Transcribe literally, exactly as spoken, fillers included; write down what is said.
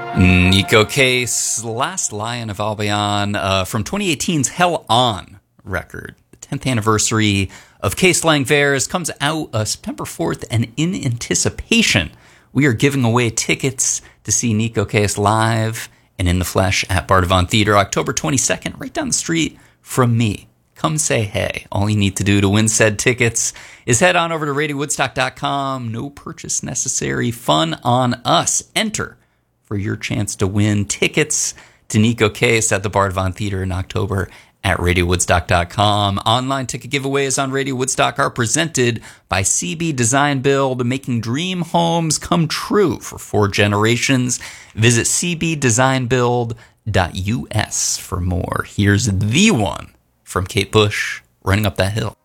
Nico Case, Last Lion of Albion, uh, from twenty eighteen's Hell On record. The tenth anniversary of Case Langevers comes out uh, September fourth, and in anticipation, we are giving away tickets to see Nico Case live and in the flesh at Bardavon Theater October twenty-second, right down the street from me. Come say hey. All you need to do to win said tickets is head on over to radio woodstock dot com. No purchase necessary. Fun on us. Enter for your chance to win tickets to Nico Case at the Bardavon Theater in October at radio woodstock dot com. Online ticket giveaways on Radio Woodstock are presented by C B Design Build, making dream homes come true for four generations. Visit c b design build dot u s for more. Here's the one from Kate Bush, Running Up That Hill.